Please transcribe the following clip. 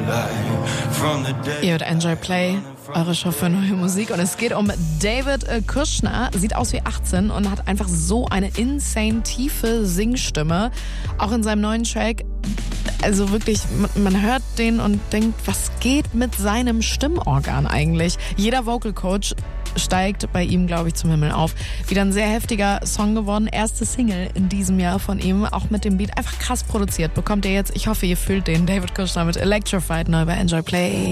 Ihr hört Enjoy Play, eure Show für neue Musik. Und es geht um David Kushner. Sieht aus wie 18 und hat einfach so eine insane tiefe Singstimme. Auch in seinem neuen Track. Also wirklich, man hört den und denkt, was geht mit seinem Stimmorgan eigentlich? Jeder Vocal Coach steigt bei ihm, glaube ich, zum Himmel auf. Wieder ein sehr heftiger Song geworden. Erste Single in diesem Jahr von ihm, auch mit dem Beat. Einfach krass produziert. Bekommt ihr jetzt, ich hoffe, ihr fühlt den David Kushner mit Electrified neu bei Enjoy Play.